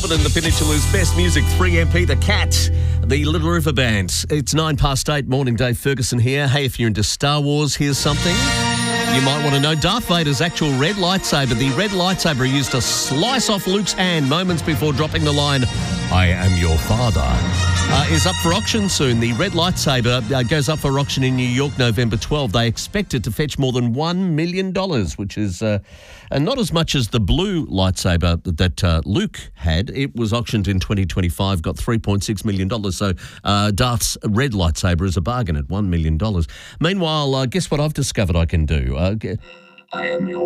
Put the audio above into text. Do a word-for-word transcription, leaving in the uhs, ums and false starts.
Melbourne and the Peninsula's best music, three M P, The Cat, the Little River Band. It's nine past eight, morning, Dave Ferguson here. Hey, if you're into Star Wars, here's something you might want to know. Darth Vader's actual red lightsaber, the red lightsaber he used to slice off Luke's hand moments before dropping the line, "I am your father," uh, is up for auction soon. The red lightsaber uh, goes up for auction in New York November twelfth. They expect it to fetch more than one million dollars, which is uh, and not as much as the blue lightsaber that uh, Luke had. It was auctioned in twenty twenty-five, got three point six million dollars. So uh, Darth's red lightsaber is a bargain at one million dollars. Meanwhile, uh, guess what I've discovered I can do? Uh, I am your